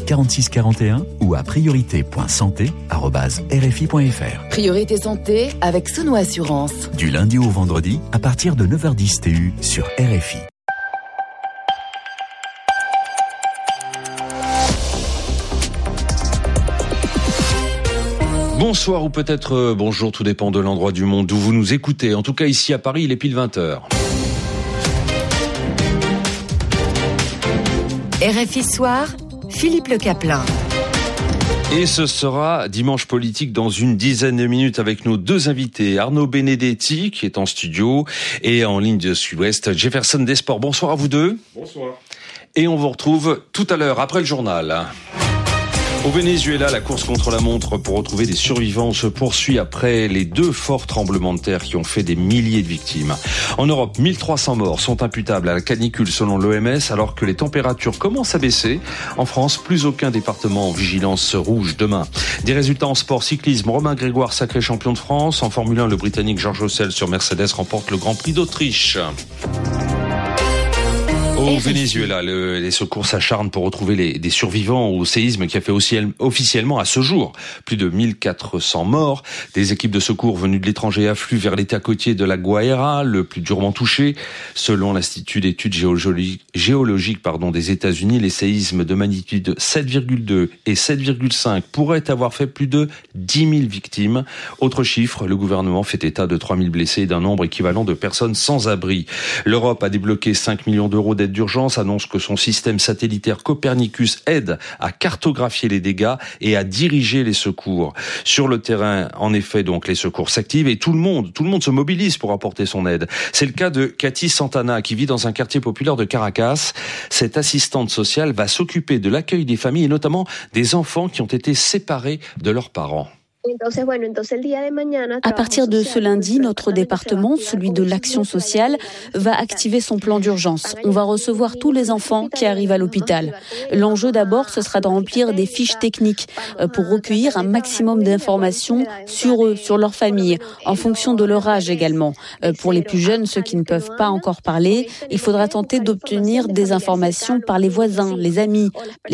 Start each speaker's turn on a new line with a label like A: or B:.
A: 46 41 ou à priorité.santé@rfi.fr.
B: Priorité Santé avec Sono Assurance.
A: Du lundi au vendredi à partir de 9h10 TU sur RFI.
C: Bonsoir ou peut-être bonjour, tout dépend de l'endroit du monde où vous nous écoutez. En tout cas, ici à Paris, il est pile 20h.
B: RFI Soir, Philippe Le Caplin.
C: Et ce sera Dimanche Politique dans une dizaine de minutes avec nos deux invités. Arnaud Benedetti, qui est en studio, et en ligne de Sud-Ouest, Jefferson Desports. Bonsoir à vous deux.
D: Bonsoir.
C: Et on vous retrouve tout à l'heure, après le journal. Au Venezuela, la course contre la montre pour retrouver des survivants se poursuit après les 2 forts tremblements de terre qui ont fait des milliers de victimes. En Europe, 1300 morts sont imputables à la canicule selon l'OMS alors que les températures commencent à baisser. En France, plus aucun département en vigilance rouge demain. Des résultats en sport cyclisme. Romain Grégoire, sacré champion de France. En Formule 1, le Britannique George Russell sur Mercedes remporte le Grand Prix d'Autriche. Au Venezuela, les secours s'acharnent pour retrouver des survivants au séisme qui a fait officiellement à ce jour plus de 1400 morts. Des équipes de secours venues de l'étranger affluent vers l'état côtier de la Guaira, le plus durement touché. Selon l'Institut d'études géologiques des États-Unis, les séismes de magnitude 7,2 et 7,5 pourraient avoir fait plus de 10 000 victimes. Autre chiffre, le gouvernement fait état de 3 000 blessés et d'un nombre équivalent de personnes sans abri. L'Europe a débloqué 5 millions d'euros d'aide d'urgence, annonce que son système satellitaire Copernicus aide à cartographier les dégâts et à diriger les secours. Sur le terrain, en effet, donc les secours s'activent et tout le monde se mobilise pour apporter son aide. C'est le cas de Cathy Santana qui vit dans un quartier populaire de Caracas. Cette assistante sociale va s'occuper de l'accueil des familles et notamment des enfants qui ont été séparés de leurs parents.
E: À partir de ce lundi, notre département, celui de l'action sociale, va activer son plan d'urgence. On va recevoir tous les enfants qui arrivent à l'hôpital. L'enjeu d'abord, ce sera de remplir des fiches techniques pour recueillir un maximum d'informations sur eux, sur leur famille, en fonction de leur âge également. Pour les plus jeunes, ceux qui ne peuvent pas encore parler, il faudra tenter d'obtenir des informations par les voisins, les amis,